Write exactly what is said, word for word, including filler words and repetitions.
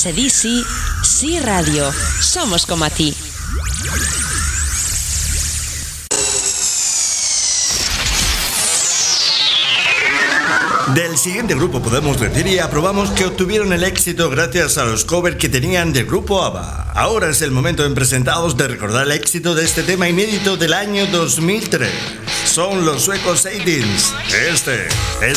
se di sí, sí radio. Somos como a ti. Del siguiente grupo podemos decir y aprobamos que obtuvieron el éxito gracias a los covers que tenían del grupo ABBA. Ahora es el momento en presentados de recordar el éxito de este tema inédito del año dos mil tres. Son los suecos Aidins. Este es